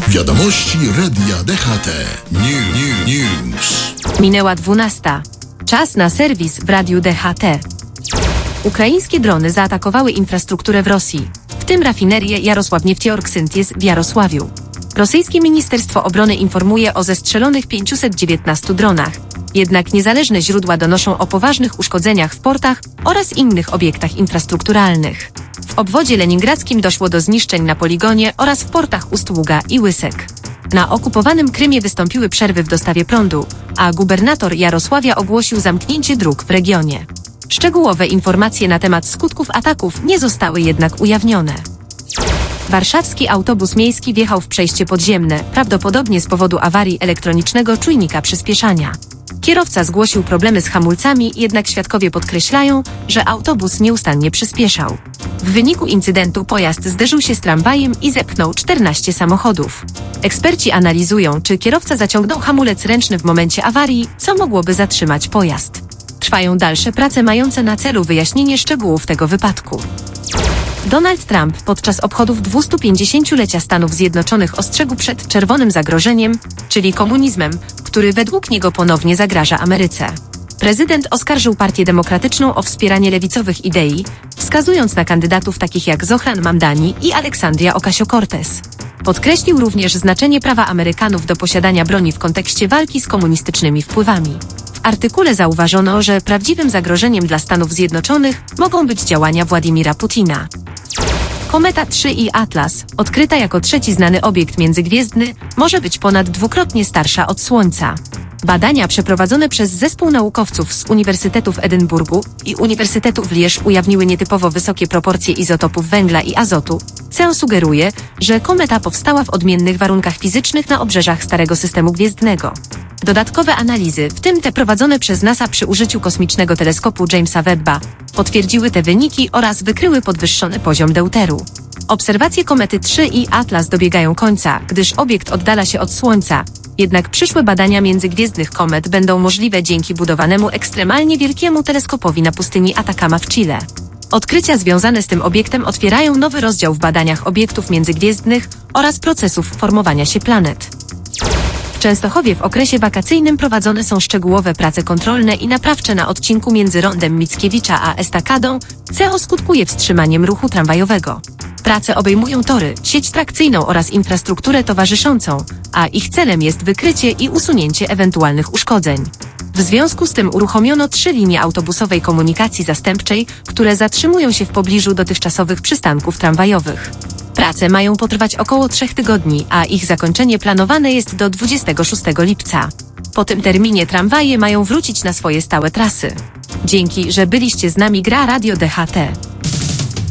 Wiadomości Radia DHT. News. Minęła 12. Czas na serwis w Radiu DHT. Ukraińskie drony zaatakowały infrastrukturę w Rosji, w tym rafinerię Jarosław-Niefteorg-Syntez w Jarosławiu. Rosyjskie Ministerstwo Obrony informuje o zestrzelonych 519 dronach, jednak niezależne źródła donoszą o poważnych uszkodzeniach w portach oraz innych obiektach infrastrukturalnych. W obwodzie leningradzkim doszło do zniszczeń na poligonie oraz w portach Ust-Ługa i Łysek. Na okupowanym Krymie wystąpiły przerwy w dostawie prądu, a gubernator Jarosławia ogłosił zamknięcie dróg w regionie. Szczegółowe informacje na temat skutków ataków nie zostały jednak ujawnione. Warszawski autobus miejski wjechał w przejście podziemne, prawdopodobnie z powodu awarii elektronicznego czujnika przyspieszania. Kierowca zgłosił problemy z hamulcami, jednak świadkowie podkreślają, że autobus nieustannie przyspieszał. W wyniku incydentu pojazd zderzył się z tramwajem i zepchnął 14 samochodów. Eksperci analizują, czy kierowca zaciągnął hamulec ręczny w momencie awarii, co mogłoby zatrzymać pojazd. Trwają dalsze prace mające na celu wyjaśnienie szczegółów tego wypadku. Donald Trump podczas obchodów 250-lecia Stanów Zjednoczonych ostrzegł przed czerwonym zagrożeniem, czyli komunizmem, który według niego ponownie zagraża Ameryce. Prezydent oskarżył Partię Demokratyczną o wspieranie lewicowych idei, wskazując na kandydatów takich jak Zohran Mamdani i Alexandria Ocasio-Cortez. Podkreślił również znaczenie prawa Amerykanów do posiadania broni w kontekście walki z komunistycznymi wpływami. W artykule zauważono, że prawdziwym zagrożeniem dla Stanów Zjednoczonych mogą być działania Władimira Putina. Kometa 3i Atlas, odkryta jako trzeci znany obiekt międzygwiezdny, może być ponad dwukrotnie starsza od Słońca. Badania przeprowadzone przez zespół naukowców z Uniwersytetu w Edynburgu i Uniwersytetu w Liège ujawniły nietypowo wysokie proporcje izotopów węgla i azotu, co sugeruje, że kometa powstała w odmiennych warunkach fizycznych na obrzeżach starego systemu gwiezdnego. Dodatkowe analizy, w tym te prowadzone przez NASA przy użyciu kosmicznego teleskopu Jamesa Webba, potwierdziły te wyniki oraz wykryły podwyższony poziom deuteru. Obserwacje komety 3i Atlas dobiegają końca, gdyż obiekt oddala się od Słońca, jednak przyszłe badania międzygwiezdnych komet będą możliwe dzięki budowanemu ekstremalnie wielkiemu teleskopowi na pustyni Atacama w Chile. Odkrycia związane z tym obiektem otwierają nowy rozdział w badaniach obiektów międzygwiezdnych oraz procesów formowania się planet. W Częstochowie w okresie wakacyjnym prowadzone są szczegółowe prace kontrolne i naprawcze na odcinku między rondem Mickiewicza a Estakadą, co skutkuje wstrzymaniem ruchu tramwajowego. Prace obejmują tory, sieć trakcyjną oraz infrastrukturę towarzyszącą, a ich celem jest wykrycie i usunięcie ewentualnych uszkodzeń. W związku z tym uruchomiono 3 linie autobusowej komunikacji zastępczej, które zatrzymują się w pobliżu dotychczasowych przystanków tramwajowych. Prace mają potrwać około 3 tygodni, a ich zakończenie planowane jest do 26 lipca. Po tym terminie tramwaje mają wrócić na swoje stałe trasy. Dzięki, że byliście z nami, gra Radio DHT.